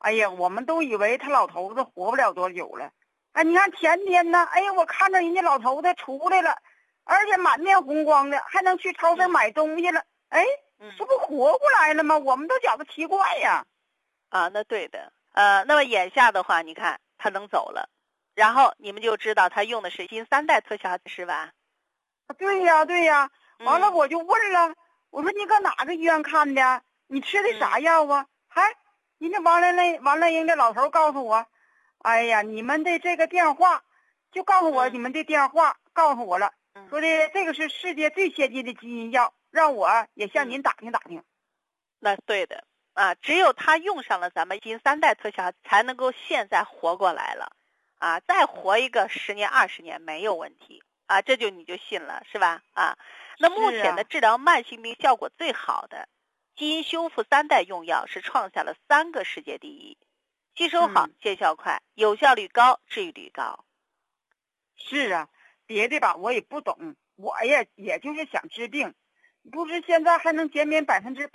哎呀，我们都以为他老头子活不了多久了。哎，你看前天呢，哎呀，我看着人家老头子出来了，而且满面红光的，还能去超市买东西了。哎，这不活过来了吗？我们都觉得奇怪呀。 啊，那对的。那么眼下的话，你看他能走了，然后你们就知道他用的是新3代特效是吧？ 对呀，对呀。完了我就问了，我说你搁哪个医院看的？你吃的啥药啊？人家完了，人家老头告诉我，哎呀，你们的这个电话，就告诉我你们的电话，告诉我了，说的这个是世界最先进的基因药，让我也向您打听打听。 那对的啊，只有他用上了咱们新3代特效，才能够现在活过来了啊，再活一个10年20年没有问题啊，这就你就信了是吧？啊，那目前的治疗慢性病效果最好的基因修复3代用药是创下了3个世界第一，吸收好，见效快，有效率高，治愈率高。 是啊，别的吧我也不懂，我也就是想治病，不是现在还能减免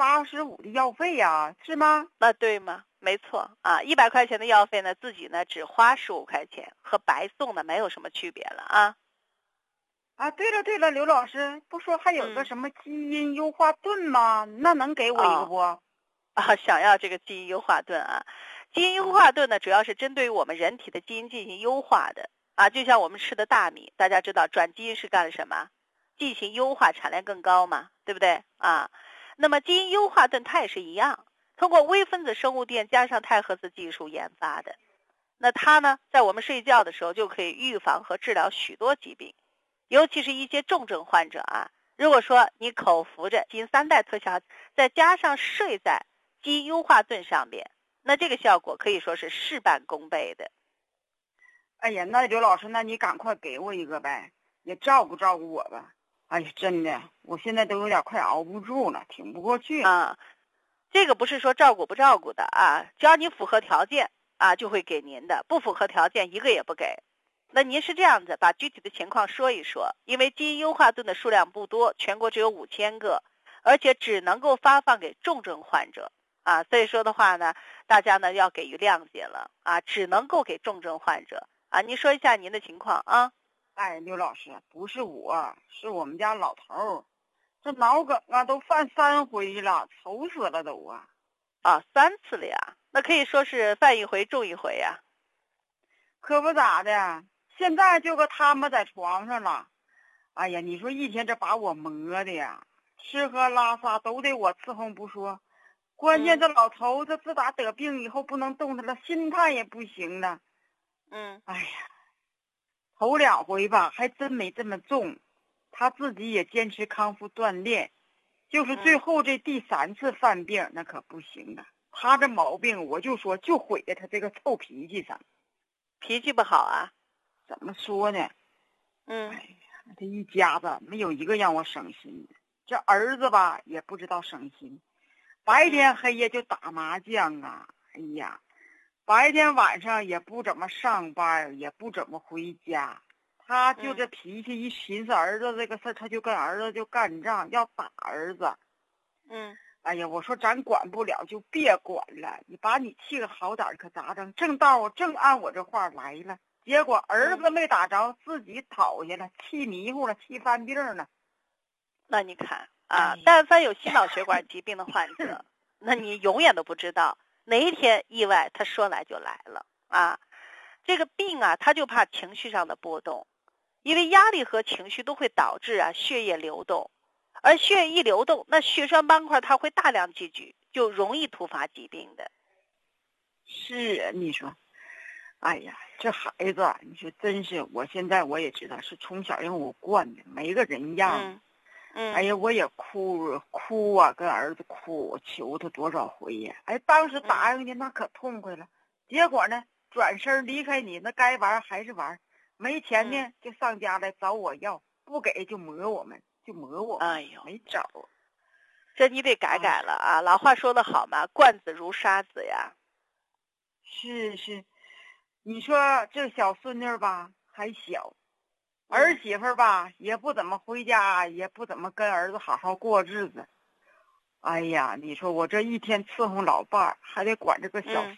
85%的药费呀，是吗？ 那对吗？没错啊，100块钱的药费呢，自己呢只花15块钱，和白送的没有什么区别了啊。 啊，对了，刘老师，不说还有个什么基因优化盾吗？那能给我一个不？ 想要这个基因优化盾啊？基因优化盾呢，主要是针对于我们人体的基因进行优化的啊，就像我们吃的大米，大家知道转基因是干了什么？进行优化，产量更高嘛，对不对啊？那么基因优化盾它也是一样，通过微分子生物电加上钛合子技术研发的。那它呢，在我们睡觉的时候就可以预防和治疗许多疾病。尤其是一些重症患者啊，如果说你口服着基因3代特效，再加上睡在基因优化盾上面，那这个效果可以说是事半功倍的。 哎呀，那刘老师，那你赶快给我一个呗，也照顾照顾我吧。哎呀，真的，我现在都有点快熬不住了，挺不过去啊。这个不是说照顾不照顾的啊，只要你符合条件啊，就会给您的；不符合条件，一个也不给。那您是这样子，把具体的情况说一说。因为基因优化盾的数量不多，全国只有5000个，而且只能够发放给重症患者啊。所以说的话呢，大家呢要给予谅解了啊，只能够给重症患者啊。您说一下您的情况啊。 哎，刘老师，不是我，是我们家老头儿，这脑梗啊都犯3回了，愁死了都啊。 啊，3次了呀，那可以说是犯一回中一回呀。 可不咋的，现在就搁他们在床上了。哎呀，你说一天这把我磨的呀，吃喝拉撒都得我伺候不说，关键这老头子自打得病以后不能动弹了，心态也不行了。哎呀，头2回吧还真没这么重，他自己也坚持康复锻炼，就是最后这第3次犯病那可不行啊。他这毛病我就说就毁在他这个臭脾气上。 脾气不好啊？ 怎么说呢？哎呀，这一家子没有一个让我省心的。这儿子吧也不知道省心，白天黑夜就打麻将啊。哎呀，白天晚上也不怎么上班，也不怎么回家。他就这脾气，一寻思儿子这个事儿，他就跟儿子就干仗，要打儿子。哎呀，我说咱管不了就别管了，你把你气个好点可咋整？正按我这话来了，结果儿子没打着，自己倒下了，气迷糊了，气犯病了。 那你看啊，但凡有心脑血管疾病的患者，那你永远都不知道哪一天意外他说来就来了啊。这个病啊，他就怕情绪上的波动，因为压力和情绪都会导致啊血液流动，而血液一流动，那血栓斑块它会大量积聚，就容易突发疾病的。 是啊，你说，哎呀，这孩子，你说真是，我现在我也知道是从小让我惯的，没个人样。哎呀，我也哭啊，跟儿子哭，我求他多少回呀！哎，当时答应的那可痛快了，结果呢，转身离开你，那该玩还是玩，没钱呢就上家来找我要，不给就磨我们， 哎呦， 没招。 这你得改了啊！老话说得好嘛，惯子如杀子呀。 是，你说这小孙女吧还小。儿媳妇吧也不怎么回家，也不怎么跟儿子好好过日子。哎呀，你说我这一天伺候老伴儿，还得管这个小